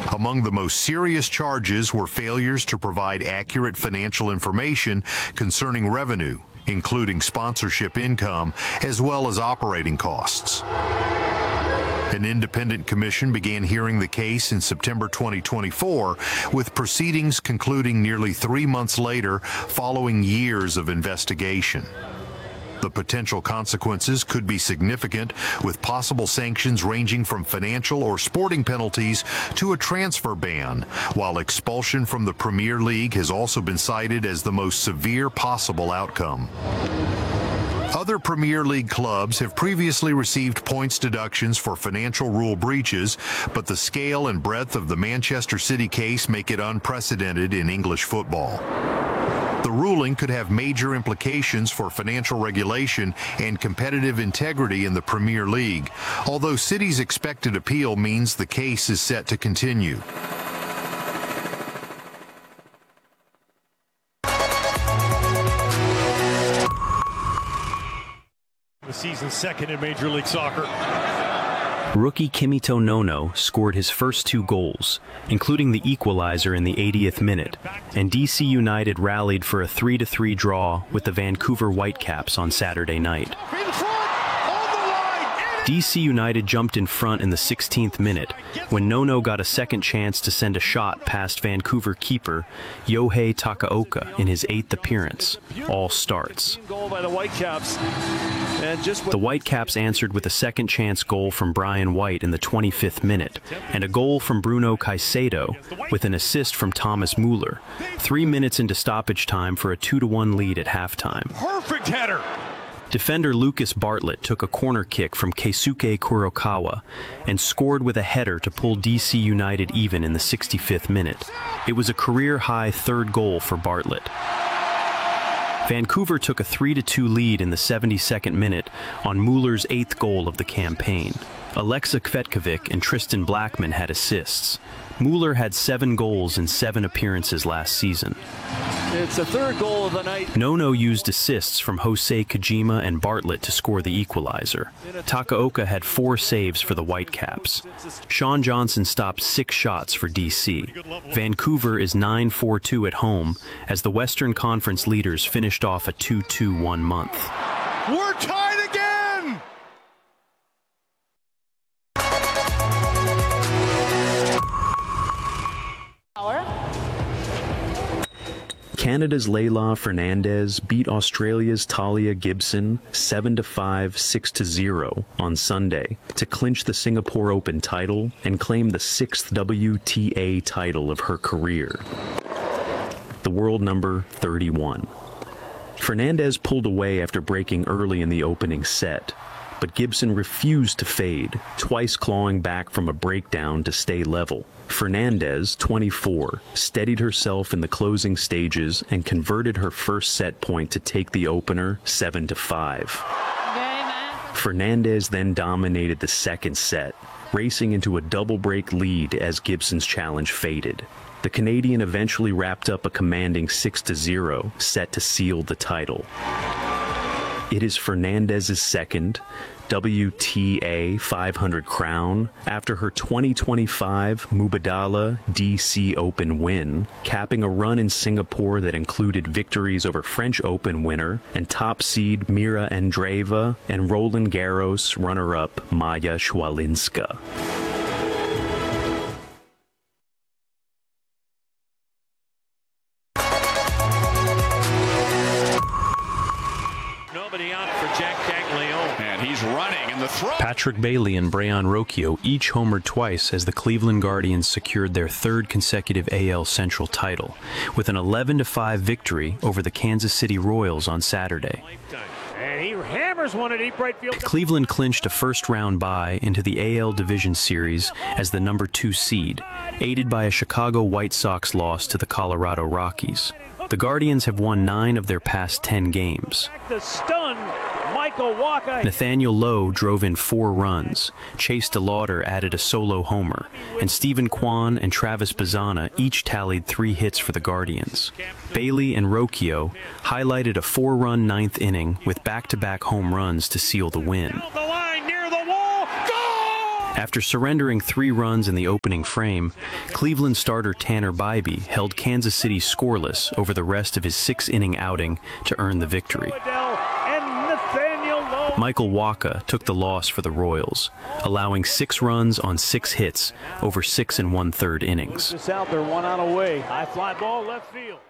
Among the most serious charges were failures to provide accurate financial information concerning revenue, including sponsorship income, as well as operating costs. An independent commission began hearing the case in September 2024, with proceedings concluding nearly 3 months later following years of investigation. The potential consequences could be significant, with possible sanctions ranging from financial or sporting penalties to a transfer ban, while expulsion from the Premier League has also been cited as the most severe possible outcome. Other Premier League clubs have previously received points deductions for financial rule breaches, but the scale and breadth of the Manchester City case make it unprecedented in English football. The ruling could have major implications for financial regulation and competitive integrity in the Premier League, although City's expected appeal means the case is set to continue. The season's second in Major League Soccer. Rookie Kimito Nono scored his first 2 goals, including the equalizer in the 80th minute, and DC United rallied for a 3-3 draw with the Vancouver Whitecaps on Saturday night. DC United jumped in front in the 16th minute when Nono got a second chance to send a shot past Vancouver keeper Yohei Takaoka in his 8th appearance. All starts. The Whitecaps answered with a second chance goal from Brian White in the 25th minute and a goal from Bruno Caicedo with an assist from Thomas Muller, 3 minutes into stoppage time for a 2-1 lead at halftime. Perfect header! Defender Lucas Bartlett took a corner kick from Keisuke Kurokawa and scored with a header to pull DC United even in the 65th minute. It was a career-high 3rd goal for Bartlett. Vancouver took a 3-2 lead in the 72nd minute on Muller's 8th goal of the campaign. Alexa Kvetkovic and Tristan Blackman had assists. Muller had 7 goals in 7 appearances last season. It's a 3rd goal of the night. Nono used assists from Jose Kojima and Bartlett to score the equalizer. Takaoka had 4 saves for the Whitecaps. Sean Johnson stopped 6 shots for DC. Vancouver is 9-4-2 at home as the Western Conference leaders finished off a 2-2-1 month. We're tied again! Canada's Leila Fernandez beat Australia's Talia Gibson 7-5, 6-0 on Sunday to clinch the Singapore Open title and claim the 6th WTA title of her career, the world number 31. Fernandez pulled away after breaking early in the opening set, but Gibson refused to fade, twice clawing back from a breakdown to stay level. Fernandez, 24, steadied herself in the closing stages and converted her first set point to take the opener 7-5. Fernandez then dominated the second set, racing into a double break lead as Gibson's challenge faded. The Canadian eventually wrapped up a commanding 6-0, set to seal the title. It is Fernandez's second WTA 500 crown after her 2025 Mubadala DC Open win, capping a run in Singapore that included victories over French Open winner and top seed Mira Andreeva and Roland Garros runner-up Maya Schwalinska. Patrick Bailey and Brayan Rocchio each homered twice as the Cleveland Guardians secured their 3rd consecutive AL Central title, with an 11-5 victory over the Kansas City Royals on Saturday. And he hammers one at deep right field. Cleveland clinched a first-round bye into the AL Division Series as the number 2 seed, aided by a Chicago White Sox loss to the Colorado Rockies. The Guardians have won 9 of their past 10 games. The stun. Nathaniel Lowe drove in 4 runs, Chase DeLauder added a solo homer, and Stephen Kwan and Travis Bazzana each tallied 3 hits for the Guardians. Bailey and Rocchio highlighted a 4-run 9th inning with back-to-back home runs to seal the win. After surrendering 3 runs in the opening frame, Cleveland starter Tanner Bybee held Kansas City scoreless over the rest of his 6-inning outing to earn the victory. Michael Wacha took the loss for the Royals, allowing 6 runs on 6 hits over 6 1/3 innings. Out there, 1 out away. High fly ball left field.